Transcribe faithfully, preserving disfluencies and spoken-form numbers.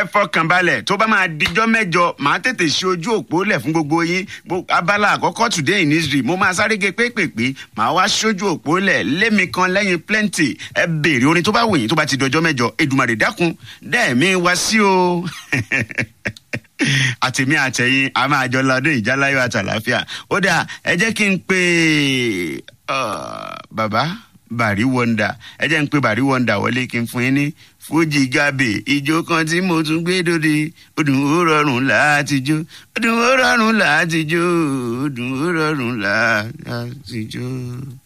fọkàn balẹ̀ tó bá máa dijọ́ mẹ́jọ màá tètè ṣe ojú òpó lẹ̀ fún gbogbo yín abala àkọ́kọ́ today in history mo máa sáré ge pépèpé màá wá ṣojú òpó lẹ̀ lémi kan lẹ́yìn plenty ẹ béèrè orin tó bá wù yín tó bá ti dọjọ́ mẹ́jọ Èdùmàrè dákun dẹ́ẹ̀mí wá sí o àtẹ̀mí àtẹ̀yìn a máa jọ lọ́dún ìjáláyọ̀ àtàláfíà ó dà ẹ jẹ́ kí n pè bàbá Bàrí Wonder ẹ jẹ́ n pè Bàrí Wonder wọlé kí n fún yín ní fújì gàbè ìjó kan tí mo tún gbé dòde ó dùn ó rọrùn láti jó ó dùn ó rọrùn láti jó ó dùn ó rọrùn láti jó.